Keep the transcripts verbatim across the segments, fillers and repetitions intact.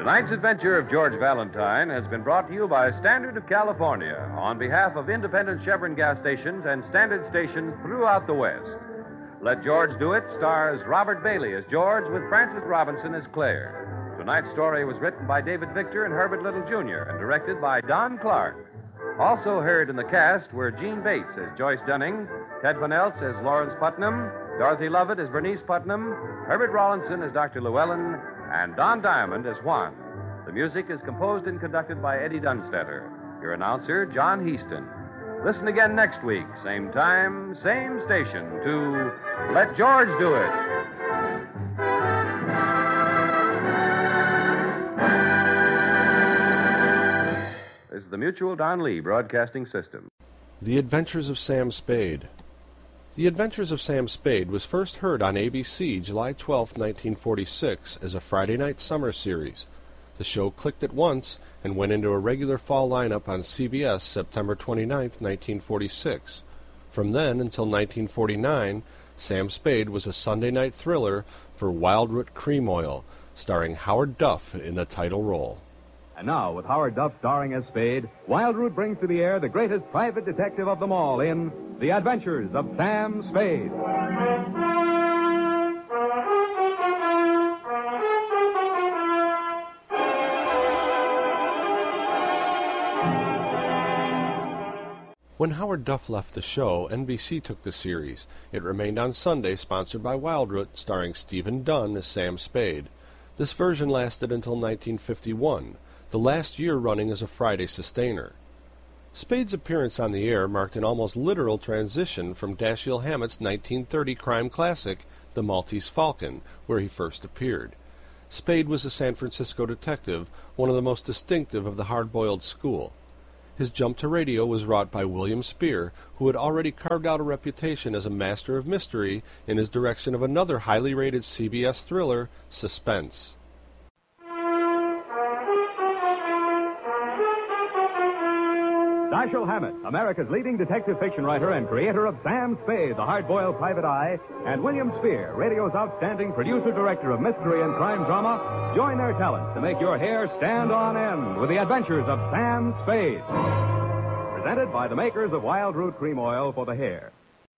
Tonight's adventure of George Valentine has been brought to you by Standard of California on behalf of independent Chevron gas stations and Standard stations throughout the West. Let George Do It stars Robert Bailey as George with Frances Robinson as Claire. Tonight's story was written by David Victor and Herbert Little Junior and directed by Don Clark. Also heard in the cast were Gene Bates as Joyce Dunning, Ted Van Eltz as Lawrence Putnam, Dorothy Lovett as Bernice Putnam, Herbert Rawlinson as Doctor Llewellyn, and Don Diamond as Juan. The music is composed and conducted by Eddie Dunstetter. Your announcer, John Heaston. Listen again next week, same time, same station, to Let George Do It. This is the Mutual Don Lee Broadcasting System. The Adventures of Sam Spade. The Adventures of Sam Spade was first heard on A B C July twelfth, nineteen forty-six, as a Friday night summer series. The show clicked at once and went into a regular fall lineup on C B S September twenty-ninth, nineteen forty-six. From then until nineteen forty-nine, Sam Spade was a Sunday night thriller for Wildroot Cream Oil, starring Howard Duff in the title role. And now, with Howard Duff starring as Spade, Wildroot brings to the air the greatest private detective of them all in The Adventures of Sam Spade. When Howard Duff left the show, N B C took the series. It remained on Sunday, sponsored by Wildroot, starring Stephen Dunn as Sam Spade. This version lasted until nineteen fifty-one, the last year running as a Friday sustainer. Spade's appearance on the air marked an almost literal transition from Dashiell Hammett's nineteen thirty crime classic, The Maltese Falcon, where he first appeared. Spade was a San Francisco detective, one of the most distinctive of the hard-boiled school. His jump to radio was wrought by William Spear, who had already carved out a reputation as a master of mystery in his direction of another highly rated C B S thriller, Suspense. Dashiell Hammett, America's leading detective fiction writer and creator of Sam Spade, the hard-boiled private eye, and William Spear, radio's outstanding producer-director of mystery and crime drama, join their talents to make your hair stand on end with The Adventures of Sam Spade. Presented by the makers of Wildroot Cream Oil for the hair.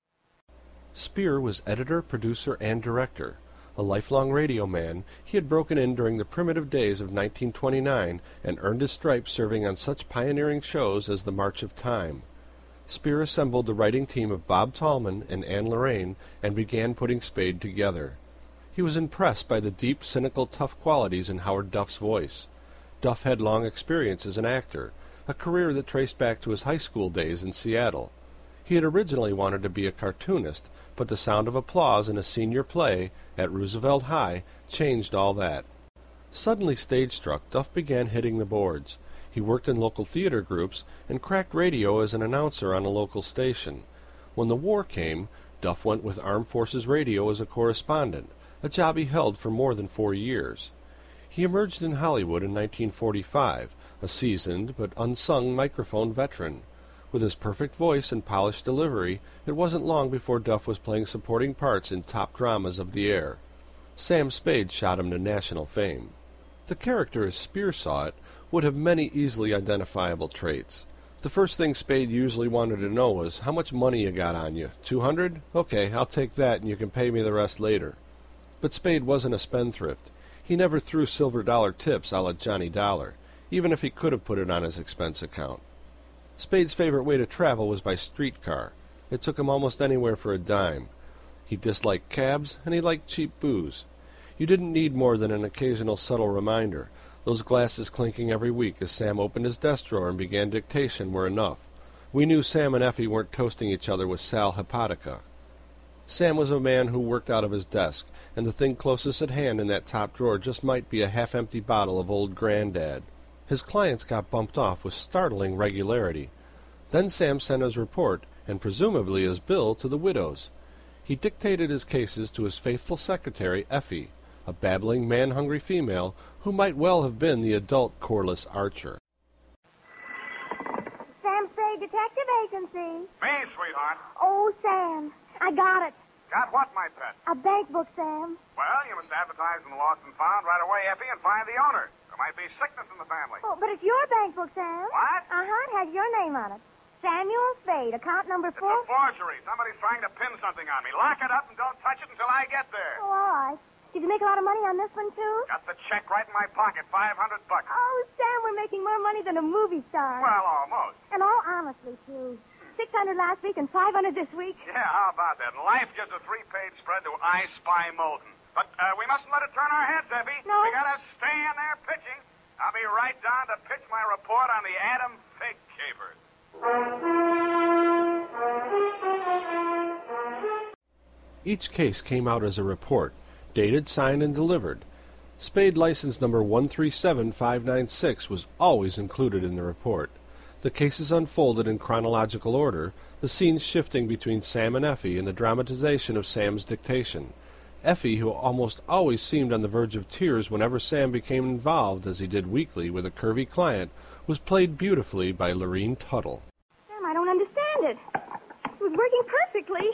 Spear was editor, producer, and director. A lifelong radio man, he had broken in during the primitive days of nineteen twenty-nine and earned his stripes serving on such pioneering shows as The March of Time. Spear assembled the writing team of Bob Tallman and Anne Lorraine and began putting Spade together. He was impressed by the deep, cynical, tough qualities in Howard Duff's voice. Duff had long experience as an actor, a career that traced back to his high school days in Seattle. He had originally wanted to be a cartoonist, but the sound of applause in a senior play at Roosevelt High changed all that. Suddenly stage-struck, Duff began hitting the boards. He worked in local theater groups and cracked radio as an announcer on a local station. When the war came, Duff went with Armed Forces Radio as a correspondent, a job he held for more than four years. He emerged in Hollywood in nineteen forty-five, a seasoned but unsung microphone veteran. With his perfect voice and polished delivery, it wasn't long before Duff was playing supporting parts in top dramas of the air. Sam Spade shot him to national fame. The character, as Spear saw it, would have many easily identifiable traits. The first thing Spade usually wanted to know was, how much money you got on you? Two hundred? Okay, I'll take that and you can pay me the rest later. But Spade wasn't a spendthrift. He never threw silver dollar tips a la Johnny Dollar, even if he could have put it on his expense account. Spade's favorite way to travel was by streetcar. It took him almost anywhere for a dime. He disliked cabs, and he liked cheap booze. You didn't need more than an occasional subtle reminder. Those glasses clinking every week as Sam opened his desk drawer and began dictation were enough. We knew Sam and Effie weren't toasting each other with sal hepatica. Sam was a man who worked out of his desk, and the thing closest at hand in that top drawer just might be a half-empty bottle of Old Grandad. His clients got bumped off with startling regularity. Then Sam sent his report, and presumably his bill, to the widows. He dictated his cases to his faithful secretary, Effie, a babbling, man-hungry female who might well have been the adult Corliss Archer. Sam Spade Detective Agency. Me, sweetheart. Oh, Sam, I got it. Got what, my pet? A bank book, Sam. Well, you must advertise in the Lost and Found right away, Effie, and find the owner. There might be Oh, but it's your bank book, Sam. What? Uh-huh, it has your name on it. Samuel Spade, account number It's four. a forgery. Somebody's trying to pin something on me. Lock it up and don't touch it until I get there. Oh, all right. Did you make a lot of money on this one, too? Got the check right in my pocket, five hundred bucks. Oh, Sam, we're making more money than a movie star. Well, almost. And all honestly, too. six hundred last week and five hundred this week. Yeah, how about that? And life gives a three-page spread to I Spy Molten. But uh, we mustn't let it turn our heads, Effie. No. We gotta stay in there pitching. I'll be right down to pitch my report on the Adam Fig capers. Each case came out as a report, dated, signed, and delivered. Spade license number one three seven five nine six was always included in the report. The cases unfolded in chronological order, the scenes shifting between Sam and Effie in the dramatization of Sam's dictation. Effie, who almost always seemed on the verge of tears whenever Sam became involved, as he did weekly with a curvy client, was played beautifully by Lorene Tuttle. Sam, I don't understand it. It was working perfectly.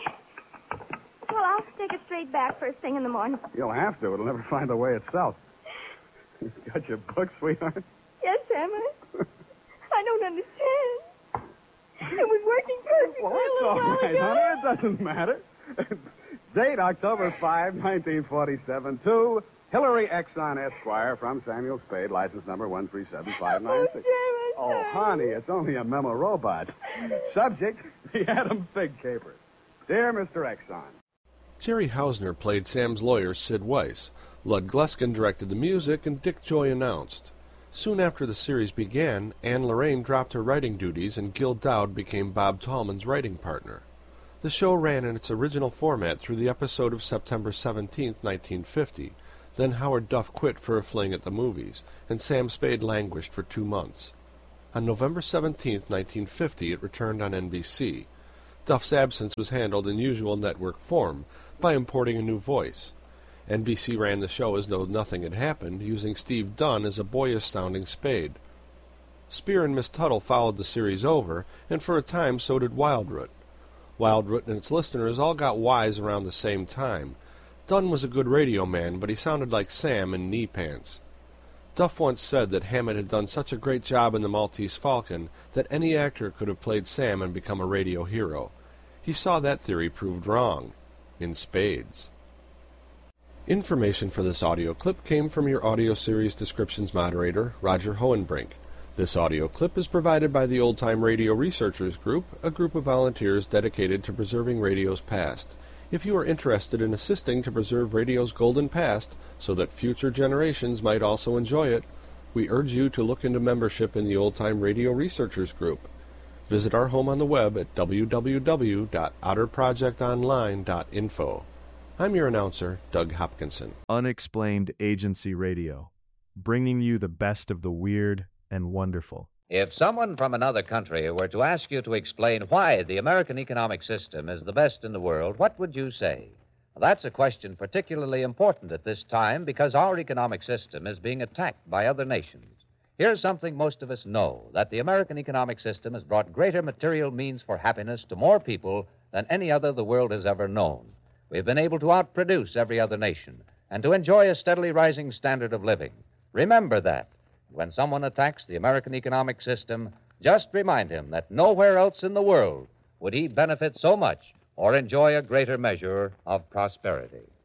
Well, I'll take it straight back first thing in the morning. You'll have to. It'll never find the way itself. You got your book, sweetheart? Yes, Sam, I, I don't understand. It was working perfectly. Well, a it's little all while right, ago. honey. It doesn't matter. Date October fifth, nineteen forty-seven, to Hillary Exxon Esquire from Samuel Spade, license number one three seven five nine six. Oh, Oh, Sam. honey, it's only a memo robot. Subject, the Adam Fig Capers. Dear Mister Exxon. Jerry Hausner played Sam's lawyer, Sid Weiss. Lud Gluskin directed the music, and Dick Joy announced. Soon after the series began, Anne Lorraine dropped her writing duties, and Gil Dowd became Bob Tallman's writing partner. The show ran in its original format through the episode of September seventeenth, nineteen fifty. Then Howard Duff quit for a fling at the movies, and Sam Spade languished for two months. On November seventeenth, nineteen fifty, it returned on N B C. Duff's absence was handled in usual network form, by importing a new voice. N B C ran the show as though nothing had happened, using Steve Dunn as a boyish-sounding Spade. Spear and Miss Tuttle followed the series over, and for a time so did Wildroot. Wildroot and its listeners all got wise around the same time. Dunn was a good radio man, but he sounded like Sam in knee pants. Duff once said that Hammett had done such a great job in The Maltese Falcon that any actor could have played Sam and become a radio hero. He saw that theory proved wrong. In spades. Information for this audio clip came from your audio series descriptions moderator, Roger Hohenbrink. This audio clip is provided by the Old Time Radio Researchers Group, a group of volunteers dedicated to preserving radio's past. If you are interested in assisting to preserve radio's golden past so that future generations might also enjoy it, we urge you to look into membership in the Old Time Radio Researchers Group. Visit our home on the web at w w w dot outer project online dot info. I'm your announcer, Doug Hopkinson. Unexplained Agency Radio, bringing you the best of the weird and wonderful. If someone from another country were to ask you to explain why the American economic system is the best in the world, what would you say? That's a question particularly important at this time because our economic system is being attacked by other nations. Here's something most of us know, that the American economic system has brought greater material means for happiness to more people than any other the world has ever known. We've been able to outproduce every other nation and to enjoy a steadily rising standard of living. Remember that. When someone attacks the American economic system, just remind him that nowhere else in the world would he benefit so much or enjoy a greater measure of prosperity.